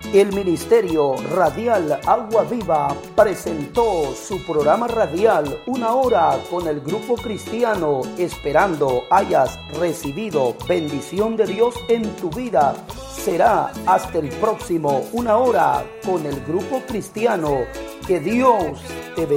El Ministerio Radial Agua Viva presentó su programa radial Una Hora con el Grupo Cristiano, esperando hayas recibido bendición de Dios en tu vida. Será hasta el próximo Una Hora con el Grupo Cristiano. Que Dios te bendiga.